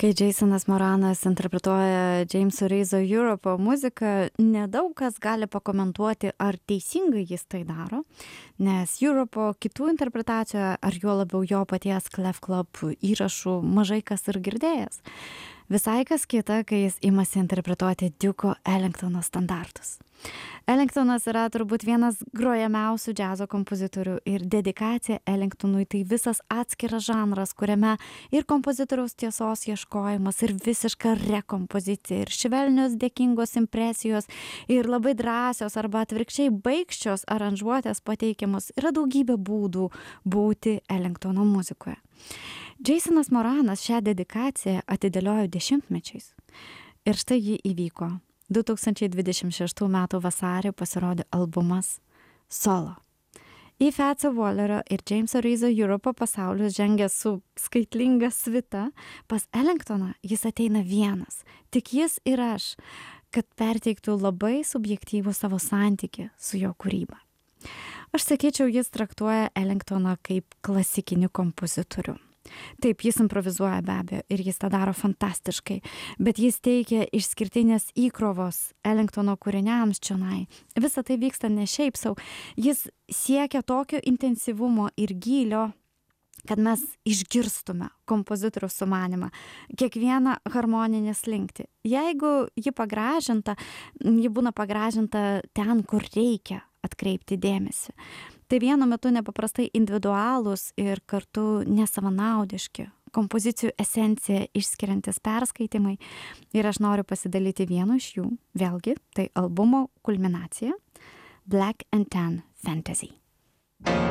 Kai Jasonas Moranas interpretuoja Jameso Reizo Europo muziką, nedaug kas gali pakomentuoti, ar teisingai jis tai daro, nes Europo kitų interpretacijų, ar juo labiau jo paties Clef Club įrašų mažai kas ir girdėjęs. Visai kas kita, kai jis imasi interpretuoti Duke'o Ellingtono standartus. Ellingtonas yra turbūt vienas grojamiausių džiazo kompozitorių ir dedikacija Ellingtonui tai visas atskiras žanras, kuriame ir kompozitoriaus tiesos ieškojimas, ir visiška rekompozicija, ir švelnios dėkingos impresijos, ir labai drąsios arba atvirkščiai baikščios aranžuotės pateikiamos. Yra daugybė būdų būti Ellingtono muzikoje. Jasonas Moranas šią dedikaciją atidėliojo dešimtmečiais. Ir štai ji įvyko. 2026 m. vasarį pasirodė albumas Solo. Į Fatso Wallerio ir Jameso Reizo Europo pasaulius žengia su skaitlinga svita, pas Ellingtoną jis ateina vienas, tik jis ir aš, kad perteiktų labai subjektyvų savo santykį su jo kūryba. Aš sakyčiau, jis traktuoja Ellingtoną kaip klasikinį kompozitorių. Taip, jis improvizuoja be abejo ir jis tą daro fantastiškai, bet jis teikia išskirtinės įkrovos Ellingtono kūriniams čionai. Visa tai vyksta ne šiaip sau, jis siekia tokio intensyvumo ir gylio, kad mes išgirstume kompozitoriaus sumanimą, kiekvieną harmoninę slinktį. Jeigu ji pagražinta, ji būna pagražinta ten, kur reikia atkreipti dėmesį. Tai vienu metu nepaprastai individualūs ir kartu nesavanaudiški, kompozicijų esenciją išskiriantis perskaitimai. Ir aš noriu pasidalyti vienu iš jų, vėlgi, tai albumo kulminacija Black and Tan Fantasy.